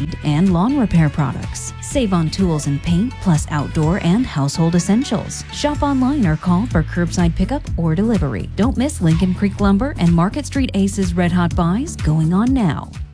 weed and lawn repair products. Save on tools and paint, plus outdoor and household essentials. Shop online or call for curbside pickup or delivery. Don't miss Lincoln Creek Lumber and Market Street Aces Red Hot Buys going on now.